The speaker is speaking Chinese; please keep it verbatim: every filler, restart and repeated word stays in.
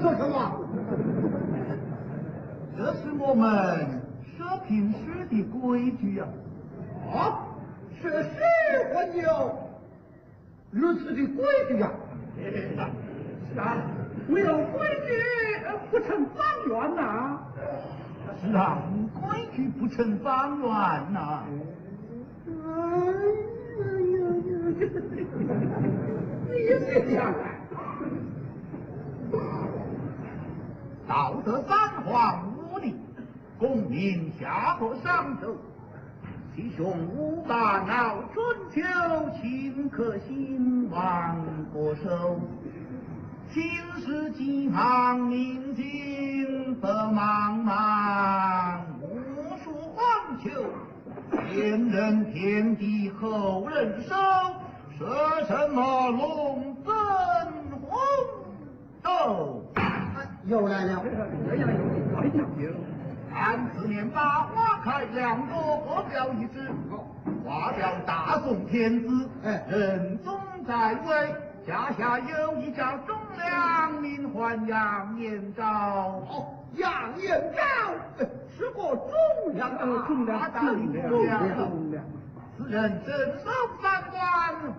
说什么？ 这是我们社平时的规矩呀、 啊。啊，是是还有如此的规矩呀、啊？ 是啊，没有规矩不成方圆呐、啊。 是啊，规矩不成方圆呐。 哎呀呀呀！你也这样啊？ 道德三皇五帝，功名下可商周。其兄无大闹春秋，顷刻兴亡国手。秦时几行明镜色茫茫，无数黄秋。先人天地后人收，说什么龙争虎斗？ 又来了！ 哎呀，有点讲究。 看此年八花开，两朵各表一枝。花表大宋天子， 哎， 仁宗在位，家下有一家忠良，名唤杨延昭。 哦，杨延昭是个忠良啊， 忠良，忠良，忠良。 此人镇守三关，